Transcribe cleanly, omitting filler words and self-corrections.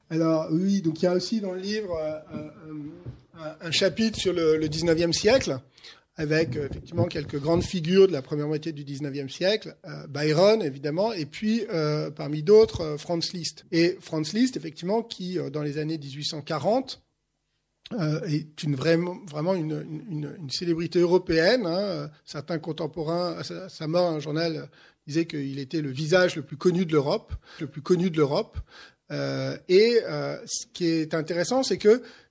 Alors oui, donc il y a aussi dans le livre un chapitre sur le 19e siècle, avec effectivement quelques grandes figures de la première moitié du 19e siècle, Byron évidemment, et puis parmi d'autres Franz Liszt. Et Franz Liszt, effectivement, qui dans les années 1840 est vraiment une célébrité européenne. Hein. Certains contemporains, à sa mort, un journal disait qu'il était le visage le plus connu de l'Europe, ce qui est intéressant, c'est que